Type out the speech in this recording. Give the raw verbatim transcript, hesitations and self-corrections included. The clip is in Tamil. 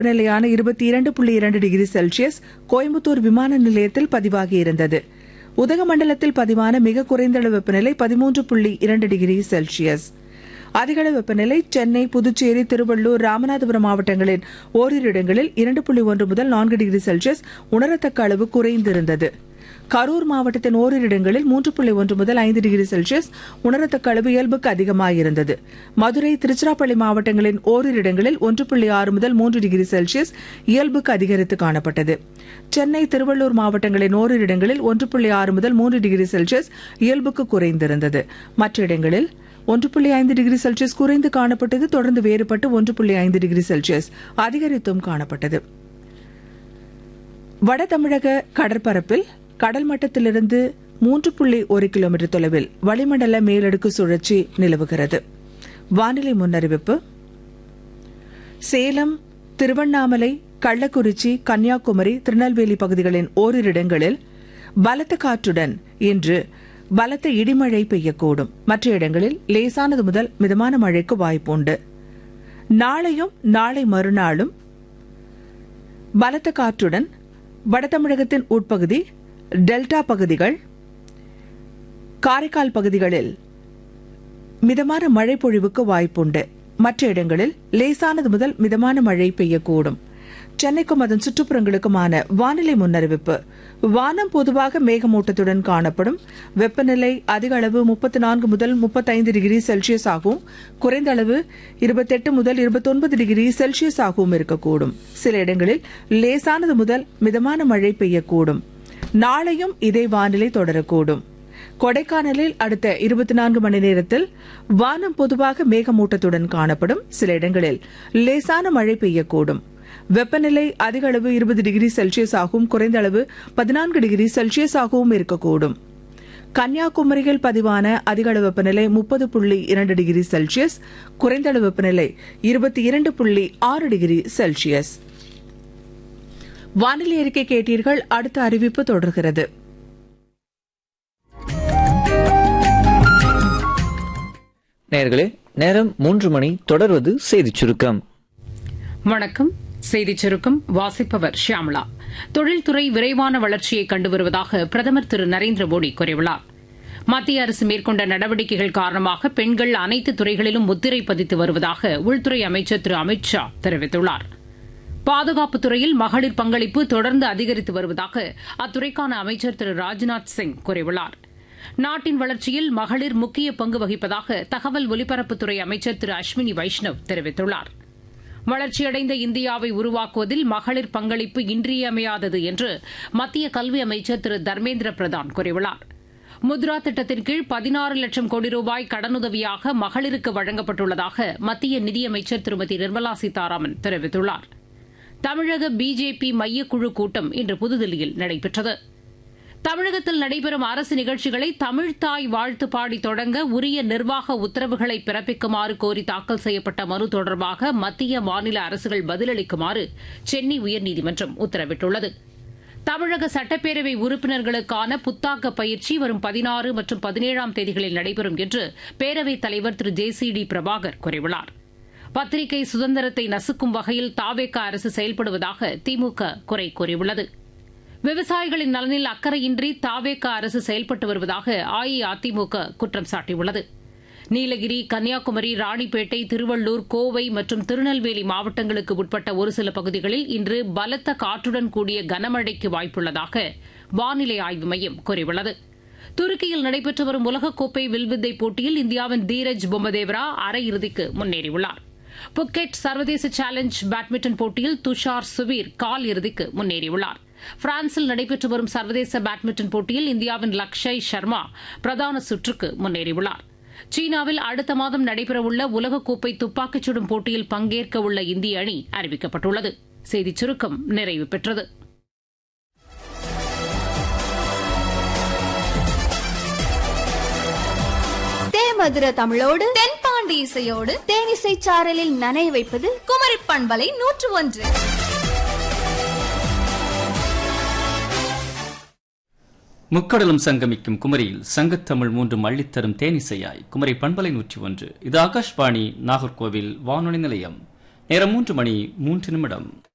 நிலையான இருபத்தி இரண்டு புள்ளி இரண்டு டிகிரி செல்சியஸ் கோயம்புத்தூர் விமான நிலையத்தில் பதிவாகியிருந்தது. உதகமண்டலத்தில் பதிவான மிக குறைந்த அளவு வெப்பநிலை பதிமூன்று புள்ளி இரண்டு டிகிரி செல்சியஸ். அதிகளவு வெப்பநிலை சென்னை, புதுச்சேரி, திருவள்ளூர், ராமநாதபுரம் மாவட்டங்களின் ஓரிரு இடங்களில் இரண்டு புள்ளி ஒன்று முதல் நான்கு டிகிரி செல்சியஸ் உணரத்தக்க அளவு குறைந்திருந்தது. கரூர் மாவட்டத்தின் ஓரிரு இடங்களில் மூன்று புள்ளி ஒன்று முதல் ஐந்து டிகிரி செல்சியஸ் உணரத்தக்க அளவு இயல்புக்கு அதிகமாயிருந்தது. மதுரை, திருச்சிராப்பள்ளி மாவட்டங்களின் ஓரிரு இடங்களில் ஒன்று புள்ளி ஆறு முதல் மூன்று டிகிரி செல்சியஸ் இயல்புக்கு அதிகரித்து காணப்பட்டது. சென்னை, திருவள்ளூர் மாவட்டங்களின் ஓரிரு இடங்களில் ஒன்று புள்ளி ஆறு முதல் மூன்று டிகிரி செல்சியஸ் இயல்புக்கு குறைந்திருந்தது. மற்ற இடங்களில் ஒன்று புள்ளி ஐந்து டிகிரி செல்சியஸ் குறைந்து காணப்பட்டது. தொடர்ந்து வேறுபட்டு ஒன்று புள்ளி ஐந்து டிகிரி செல்சியஸ் அதிகரித்தும் காணப்பட்டது. வட தமிழக கடற்பரப்பில் கடல் மட்டத்திலிருந்து மூன்று புள்ளி ஒரு கிலோமீட்டர் தொலைவில் வளிமண்டல மேலடுக்கு சுழற்சி நிலவுகிறது. வானிலை முன்னறிவிப்பு. சேலம், திருவண்ணாமலை, கள்ளக்குறிச்சி, கன்னியாகுமரி, திருநெல்வேலி பகுதிகளின் ஓரிரு இடங்களில் பலத்த காற்றுடன் இன்று பலத்த இடிமழை பெய்யக்கூடும். மற்ற இடங்களில் லேசானது முதல் மிதமான மழைக்கு வாய்ப்புண்டு. நாளையும் நாளை மறுநாளும் பலத்த காற்றுடன் வடதமிழகத்தின் உட்பகுதி, டெல்டா பகுதிகள், காரைக்கால் பகுதிகளில் மிதமான மழை பொழிவுக்கு வாய்ப்புண்டு. மற்ற இடங்களில் லேசானது முதல் மிதமான மழை பெய்யக்கூடும். சென்னைக்கும் அதன் சுற்றுப்புறங்களுக்குமான வானிலை முன்னறிவிப்பு. வானம் பொதுவாக மேகமூட்டத்துடன் காணப்படும். வெப்பநிலை அதிக அளவு முப்பத்தி நான்கு முதல் முப்பத்தைந்து டிகிரி செல்சியஸ் ஆகவும் குறைந்த அளவு இருபத்தெட்டு முதல் இருபத்தொன்பது டிகிரி செல்சியஸ் ஆகவும் இருக்கக்கூடும். சில இடங்களில் லேசானது முதல் மிதமான மழை பெய்யக்கூடும். நாளையும் இதே வானிலை தொடரக்கூடும். கொடைக்கானலில் அடுத்த இருபத்தி நான்கு மணி நேரத்தில் வானம் பொதுவாக மேகமூட்டத்துடன் காணப்படும். சில இடங்களில் லேசான மழை பெய்யக்கூடும். வெப்பநிலை அதிக அளவு இருபது டிகிரி செல்சியஸ் ஆகவும் குறைந்த அளவு பதினான்கு டிகிரி செல்சியஸ் ஆகவும் இருக்கக்கூடும். கன்னியாகுமரியில் பதிவான அதிக அளவு வெப்பநிலை முப்பது புள்ளி இரண்டு டிகிரி செல்சியஸ், குறைந்த அளவு வெப்பநிலை இருபத்தி இரண்டு புள்ளி ஆறு டிகிரி செல்சியஸ். வானிலை அறிக்கை கேட்டீர்கள். அடுத்த அறிவிப்பு தொடர்கிறது. நேயர்களே, நேரம் மூன்று மணி. தொடர்வது செய்திச் சுருக்கம். வணக்கம். செய்திச் சுருக்கம் வாசிப்பவர் ஷியாமளா. தொழில்துறை விரைவான வளர்ச்சியை கண்டு வருவதாக பிரதமர் திரு நரேந்திர மோடி கூறியுள்ளார். மத்திய அரசு மேற்கொண்ட நடவடிக்கைகள் காரணமாக பெண்கள் அனைத்து துறைகளிலும் முத்திரை பதித்து வருவதாக உள்துறை அமைச்சர் திரு அமித் ஷா தெரிவித்துள்ளார். பாதுகாப்புத் துறையில் மகளிர் பங்களிப்பு தொடர்ந்து அதிகரித்து வருவதாக அத்துறைக்கான அமைச்சர் திரு ராஜ்நாத் சிங் கூறியுள்ளார். நாட்டின் வளர்ச்சியில் மகளிர் முக்கிய பங்கு வகிப்பதாக தகவல் ஒலிபரப்புத்துறை அமைச்சர் திரு அஸ்வினி வைஷ்ணவ் தெரிவித்துள்ளார். வளர்ச்சியடைந்த இந்தியாவை உருவாக்குவதில் மகளிர் பங்களிப்பு இன்றியமையாதது என்று மத்திய கல்வி அமைச்சர் திரு தர்மேந்திர பிரதான் கூறியுள்ளார். முத்ரா திட்டத்தின் கீழ் பதினாறு லட்சம் கோடி ரூபாய் கடனுதவியாக மகளிருக்கு வழங்கப்பட்டுள்ளதாக மத்திய நிதியமைச்சர் திருமதி நிர்மலா சீதாராமன் தெரிவித்துள்ளார். தமிழக பிஜேபி மையக்குழு கூட்டம் இன்று புதுதில்லியில் நடைபெற்றது. தமிழகத்தில் நடைபெறும் அரசு நிகழ்ச்சிகளை தமிழ்தாய் வாழ்த்து பாடி தொடங்க உரிய நிர்வாக உத்தரவுகளை பிறப்பிக்குமாறு கோரி தாக்கல் செய்யப்பட்ட மனு தொடர்பாக மத்திய மாநில அரசுகள் பதிலளிக்குமாறு சென்னை உயர்நீதிமன்றம் உத்தரவிட்டுள்ளது. தமிழக சட்டப்பேரவை உறுப்பினர்களுக்கான புத்தாக்க பயிற்சி வரும் பதினாறு மற்றும் பதினேழாம் தேதிகளில் நடைபெறும் என்று பேரவைத் தலைவர் திரு ஜே சி டி பிரபாகர் கூறியுள்ளார். பத்திரிகை சுதந்திரத்தை நசுக்கும் வகையில் தாவேக அரசு செயல்படுவதாக திமுக குறை கூறியுள்ளது. விவசாயிகளின் நலனில் அக்கறையின்றி தாவேக அரசு செயல்பட்டு வருவதாக அஇஅதிமுக குற்றம் சாட்டியுள்ளது. நீலகிரி, கன்னியாகுமரி, ராணிப்பேட்டை, திருவள்ளூர், கோவை மற்றும் திருநெல்வேலி மாவட்டங்களுக்கு உட்பட்ட ஒரு சில பகுதிகளில் இன்று பலத்த காற்றுடன் கூடிய கனமழைக்கு வாய்ப்புள்ளதாக வானிலை ஆய்வு மையம் கூறியுள்ளது. துருக்கியில் நடைபெற்று வரும் உலகக்கோப்பை வில்வித்தை போட்டியில் இந்தியாவின் தீரஜ் பொம்மதேவரா அரையிறுதிக்கு முன்னேறியுள்ளார். புக்கெட் சர்வதேச சேலஞ்ச் பேட்மிண்டன் போட்டியில் துஷார் சுவீர் கால் இறுதிக்கு முன்னேறியுள்ளார். பிரான்சில் நடைபெற்று வரும் சர்வதேச பேட்மிண்டன் போட்டியில் இந்தியாவின் லக்ஷய் சர்மா பிரதான சுற்றுக்கு முன்னேறியுள்ளார். சீனாவில் அடுத்த மாதம் நடைபெறவுள்ள உலகக்கோப்பை துப்பாக்கிச் சுடும் போட்டியில் பங்கேற்க உள்ள இந்திய அணி அறிவிக்கப்பட்டுள்ளது. செய்திச் சுருக்கம் நிறைவு பெற்றது. தேமதுர தமிழோடு தென்பாண்டி இசையோடு தேனிசை சாரலில் நனைய வைப்பது குமரி பண்பலை நூற்று ஒன்று. முக்கடலும் சங்கமிக்கும் குமரியில் சங்கத்தமிழ் மூன்று மள்ளித்தரும் தேனிசையாய் குமரி பண்பலை நூற்றி ஒன்று. இது ஆகாஷ்வாணி நாகர்கோவில் வானொலி நிலையம். நேரம் மூன்று மணி மூன்று நிமிடம்.